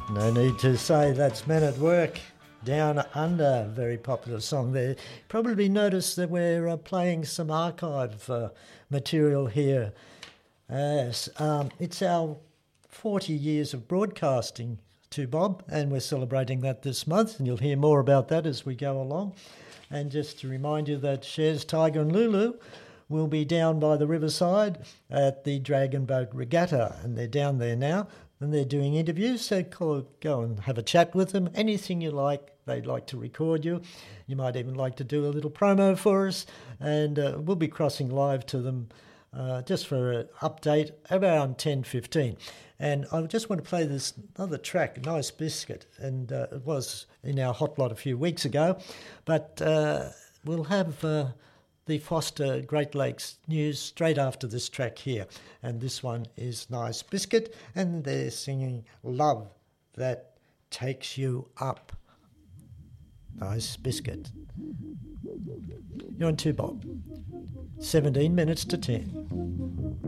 No need to say that's Men at Work. Down Under, very popular song there. Probably noticed that we're playing some archive material here. It's our 40 years of broadcasting to Bob, and we're celebrating that this month, and you'll hear more about that as we go along. And just to remind you that Shez, Tiger and Lulu will be down by the riverside at the Dragon Boat Regatta, and they're down there now, and they're doing interviews, so go and have a chat with them, anything you like. They'd like to record you. You might even like to do a little promo for us, and we'll be crossing live to them just for an update around 10:15. And I just want to play this other track, Nice Biscuit, and it was in our hot lot a few weeks ago, but we'll have the Foster Great Lakes news straight after this track here. And this one is Nice Biscuit, and they're singing Love That Takes You Up. Nice Biscuit. You're on 2 Bob. 17 minutes to 10.